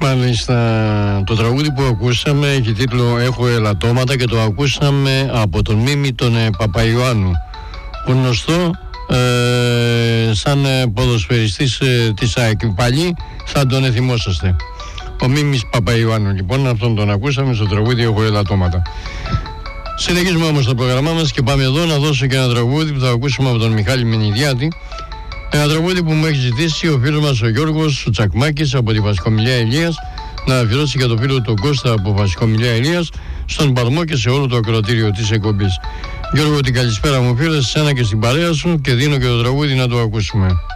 Μάλιστα, το τραγούδι που ακούσαμε έχει τίτλο «Έχω ελαττώματα» και το ακούσαμε από τον Μίμη τον Παπαϊωάννου, γνωστό σαν ποδοσφαιριστής της ΑΕΚ. Παλιοί θα τον θυμόσαστε. Ο Μίμης Παπαϊωάννου, λοιπόν, αυτόν τον ακούσαμε στο τραγούδι «Έχω ελαττώματα». Συνεχίζουμε όμως το πρόγραμμά μας και πάμε εδώ να δώσω και ένα τραγούδι που θα ακούσουμε από τον Μιχάλη Μενιδιάτη. Ένα τραγούδι που μου έχει ζητήσει ο φίλος μας ο Γιώργος Τσακμάκης από τη Βασικομιλιά Ηλίας, να αφιερώσει για το φίλο του Κώστα από Βασικομιλιά Ηλίας, στον Παλμό και σε όλο το ακροατήριο της εκπομπής. Γιώργο, την καλησπέρα μου φίλε, σε σένα και στην παρέα σου, και δίνω και το τραγούδι να το ακούσουμε.